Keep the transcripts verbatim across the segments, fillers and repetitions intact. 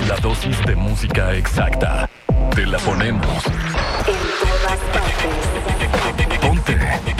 La dosis de música exacta. Te la ponemos. En todas partes. Ponte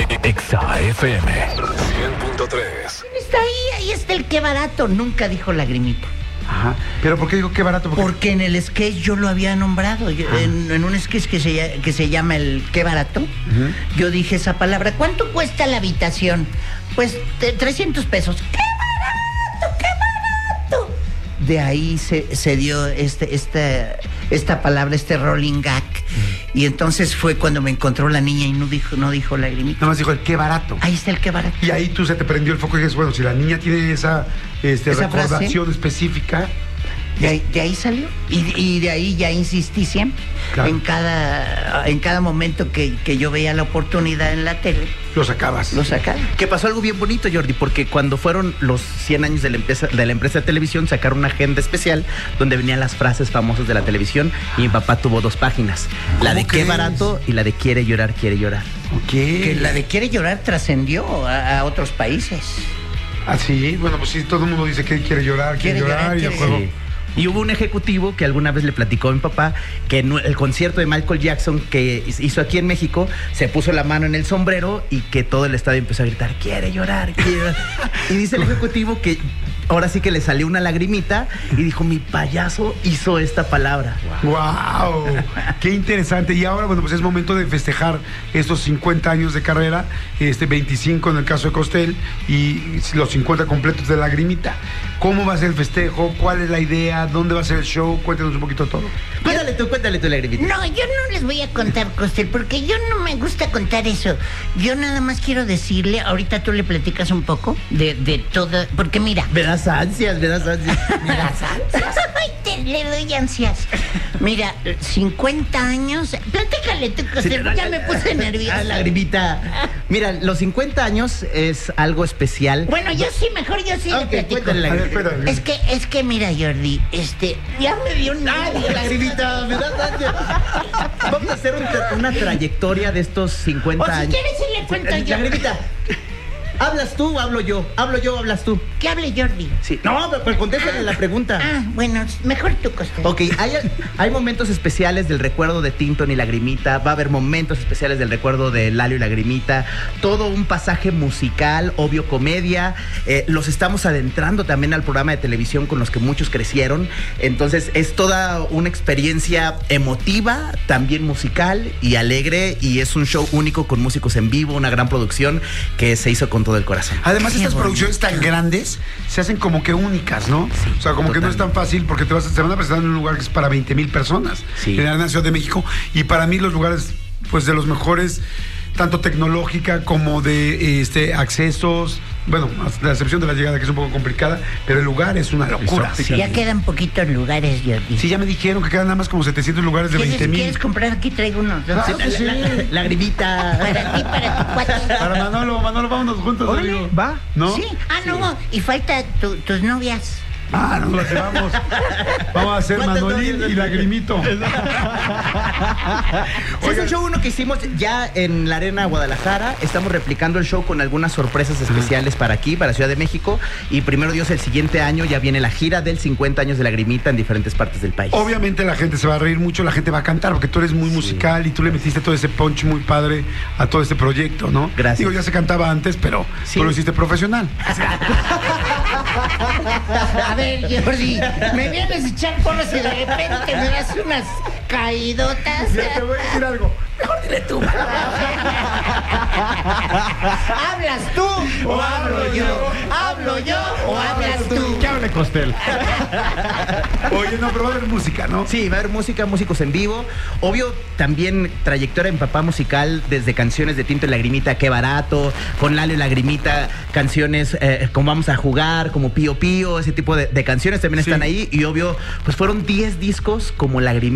Exa F M cien punto tres. Está ahí, ahí está el qué barato. Nunca dijo Lagrimita. Ajá. ¿Pero por qué digo qué barato? Porque, Porque en el sketch yo lo había nombrado. Yo, en, en un sketch que se, que se llama el qué barato, uh-huh. Yo dije esa palabra. ¿Cuánto cuesta la habitación? Pues de trescientos pesos. ¡Qué barato! ¡Qué barato! De ahí se, se dio este, esta, esta palabra, este rolling gag. Uh-huh. Y entonces fue cuando me encontró la niña y no dijo, no dijo Lagrimita. Nada más dijo el qué barato. Ahí está el qué barato. Y ahí tú se te prendió el foco y dices, bueno, si la niña tiene esa, este, ¿Esa recordación frase? específica. De ahí, de ahí salió. Y, y de ahí ya insistí siempre. Claro. En cada, en cada momento que, que yo veía la oportunidad en la tele. Lo sacabas. Lo sacaba. Que pasó algo bien bonito, Jordi, porque cuando fueron los cien años de la empresa de, la empresa de televisión, sacaron una agenda especial donde venían las frases famosas de la televisión y mi papá tuvo dos páginas. La de qué barato y la de quiere llorar, quiere llorar. Ok. Que la de quiere llorar trascendió a, a otros países. Ah, sí. Bueno, pues sí, todo el mundo dice que quiere llorar, quiere, quiere llorar, llorar y el juego... Sí. Y hubo un ejecutivo que alguna vez le platicó a mi papá que en el concierto de Michael Jackson que hizo aquí en México se puso la mano en el sombrero y que todo el estadio empezó a gritar, quiere llorar, quiere llorar. Y dice el ejecutivo que ahora sí que le salió una lagrimita y dijo, mi payaso hizo esta palabra. ¡Wow! wow. ¡Qué interesante! Y ahora, bueno, pues es momento de festejar estos cincuenta años de carrera, este veinticinco en el caso de Costel y los cincuenta completos de Lagrimita. ¿Cómo va a ser el festejo? ¿Cuál es la idea? ¿Dónde va a ser el show? Cuéntanos un poquito todo. Cuéntale tú, cuéntale tú, Lagrimita. No, yo no les voy a contar, Costel, porque yo no me gusta contar eso. Yo nada más quiero decirle, ahorita tú le platicas un poco de, de todo, porque mira... Me das ansias, me das ansias. Me das ansias. Ay, te le doy ansias. Mira, cincuenta años... Platícale tú, Costel, sí, ya me puse nerviosa. Ah, Lagrimita. Mira, los cincuenta años es algo especial. Bueno, yo sí, mejor yo sí okay, le platico. A ver, espérame. Es que, es que mira, Jordi, este, ya me dio un... Ay, Lagrimita, me das ansias. Vamos a hacer un, una trayectoria de estos cincuenta o si años. quieres, sí le cuento yo. Lagrimita, ¿hablas tú o hablo yo? Hablo yo o hablas tú. ¿Qué hable Jordi? Sí. No, pero, pero contéstale ah, la pregunta. Ah, bueno, mejor tú, Costel. Ok, hay, hay momentos especiales del recuerdo de Tinton y Lagrimita. Va a haber momentos especiales del recuerdo de Lalio y Lagrimita. Todo un pasaje musical, obvio comedia. Eh, los estamos adentrando también al programa de televisión con los que muchos crecieron. Entonces es toda una experiencia emotiva, también musical y alegre. Y es un show único con músicos en vivo, una gran producción que se hizo con todo el corazón. Además, Qué estas bonito. producciones tan grandes se hacen como que únicas, ¿no? Sí, o sea, como totalmente. Que no es tan fácil porque te vas a, te van a presentar en un lugar que es para veinte mil personas. Sí. En la Ciudad de México. Y para mí los lugares, pues de los mejores, tanto tecnológica como de este accesos. Bueno, la excepción de la llegada que es un poco complicada, pero el lugar es una locura. Sí. Ya quedan poquitos lugares, Jordi. Sí, ya me dijeron que quedan nada más como setecientos lugares de veinte mil. ¿Quieres comprar? Aquí traigo unos. ¿No? Ah, pues sí. Lagrimita. Para ti, para tu cuate. Para Manolo, Manolo, vámonos juntos, Órale, amigo. ¿va? ¿No? Sí. Ah, sí. No, y falta tu, tus novias. Ah, nos las llevamos. Vamos a hacer Manolín y Lagrimito. Sí, es un show uno que hicimos ya en la Arena Guadalajara. Estamos replicando el show con algunas sorpresas especiales para aquí, para Ciudad de México. Y primero Dios, el siguiente año ya viene la gira del cincuenta años de Lagrimita en diferentes partes del país. Obviamente la gente se va a reír mucho, la gente va a cantar, porque tú eres muy sí. musical y tú le metiste todo ese punch muy padre a todo este proyecto, ¿no? Gracias. Digo, ya se cantaba antes, pero sí. Tú lo hiciste profesional. A ver, Jordi, me vienes a echar porras y de repente me das unas caidotas. Ya te voy a decir algo. Mejor dile tú. ¿Hablas tú o hablo yo? ¿Hablo yo o hablas tú? ¿Qué hable Costel? Oye, no, pero va a haber música, ¿no? Sí, va a haber música, músicos en vivo. Obvio, también trayectoria en papá musical, desde canciones de Tinto y Lagrimita, Qué Barato, con Lalio y Lagrimita, canciones eh, como Vamos a Jugar, como Pío Pío, ese tipo de, de canciones también sí. están ahí. Y obvio, pues fueron diez discos como Lagrimita y Costel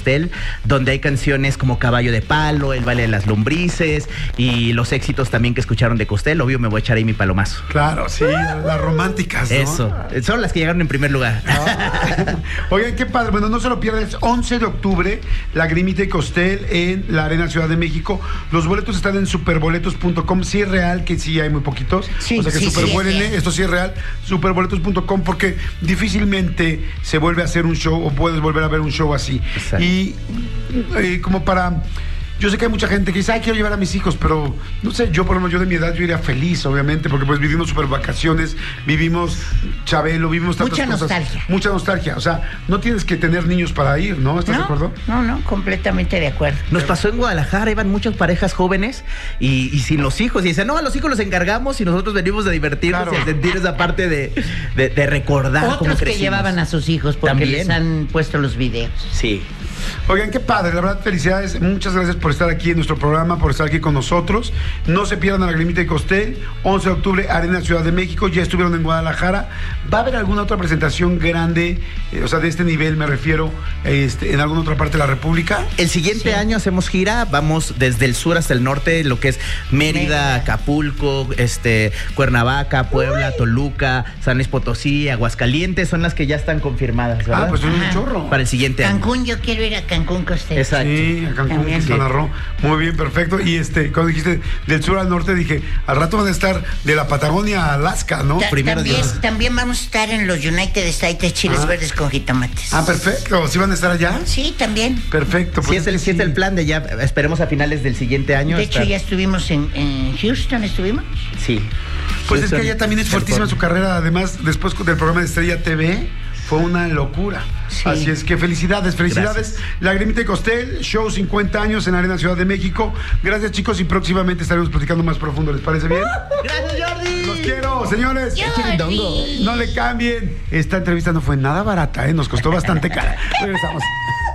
Costel, donde hay canciones como Caballo de Palo, El Baile de las Lombrices y los éxitos también que escucharon de Costel. Obvio, me voy a echar ahí mi palomazo. Claro, sí, las románticas, ¿no? Eso, son las que llegaron en primer lugar. Ah. Oigan, qué padre. Bueno, no se lo pierdan. once de octubre, Lagrimita y Costel en la Arena Ciudad de México. Los boletos están en superboletos punto com. Sí es real que sí hay muy poquitos. Sí, o sea que sí, supervuélenle, sí, sí. esto sí es real. superboletos punto com, porque difícilmente se vuelve a hacer un show o puedes volver a ver un show así. Exacto. Y eh, como para... Yo sé que hay mucha gente que dice, ay, quiero llevar a mis hijos, pero no sé, yo por lo menos yo de mi edad yo iría feliz, obviamente, porque pues vivimos super vacaciones, vivimos Chabelo, vivimos tantas Mucha cosas. nostalgia. Mucha nostalgia. O sea, no tienes que tener niños para ir, ¿no? ¿Estás ¿No? de acuerdo? No, no, completamente de acuerdo. Nos pasó en Guadalajara, iban muchas parejas jóvenes y, y sin los hijos. Y dicen, no, a los hijos los encargamos y nosotros venimos a divertirnos Claro. y a sentir esa parte de, de, de recordar cómo Otros que crecimos. llevaban a sus hijos porque También. les han puesto los videos. Sí. Oigan, qué padre, la verdad, felicidades. Muchas gracias por estar aquí en nuestro programa, por estar aquí con nosotros. No se pierdan a Lagrimita y Costel, once de octubre, Arena Ciudad de México. Ya estuvieron en Guadalajara. ¿Va a haber alguna otra presentación grande, eh, o sea, de este nivel me refiero, este, en alguna otra parte de la República? El siguiente Sí. año hacemos gira, vamos desde el sur hasta el norte, lo que es Mérida, Mérida. Acapulco, este, Cuernavaca, Puebla, Toluca, San Luis Potosí, Aguascalientes, son las que ya están confirmadas, ¿verdad? Ah, pues es un Ajá. chorro. Para el siguiente año. Cancún, yo quiero ir a Cancún, Costel. Exacto. Sí, a Cancún, También. Quintana Roo. Muy bien, perfecto. Y este, cuando dijiste del sur al norte, dije, al rato van a estar de la Patagonia a Alaska, ¿no? Ta- Primero también, Dios. también vamos a estar en los United States Chiles Ah. Verdes con jitomates. Ah, perfecto. ¿Sí van a estar allá? Sí, también. Perfecto. Si es, el, que si es sí. el plan de ya, esperemos a finales del siguiente año. De hecho, estar- ya estuvimos en, en Houston, ¿estuvimos? Sí. Pues es que Houston, ella también es fuertísima en su California. carrera. Además, después del programa de Estrella T V, fue una locura. Sí. Así es que felicidades, felicidades. Gracias. Lagrimita y Costel, show cincuenta años en Arena Ciudad de México. Gracias, chicos, y próximamente estaremos platicando más profundo. ¿Les parece bien? Gracias, Jordi. Los quiero, señores. Jordi. No le cambien. Esta entrevista no fue nada barata, ¿eh? Nos costó bastante cara. Regresamos.